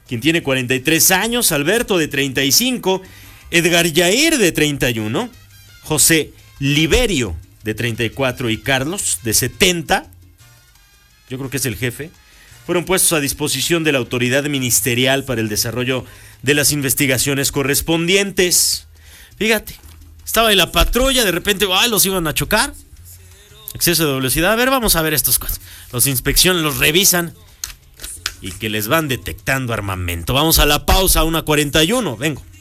quien tiene 43 años, Alberto de 35, Edgar Yair de 31, José Liberio de 34 y Carlos de 70, yo creo que es el jefe, fueron puestos a disposición de la autoridad ministerial para el desarrollo de las investigaciones correspondientes. Fíjate, estaba en la patrulla, de repente los iban a chocar, exceso de velocidad. A ver, vamos a ver estos cosas. Los inspeccionan, los revisan y que les van detectando armamento. Vamos a la pausa, 1:41, vengo.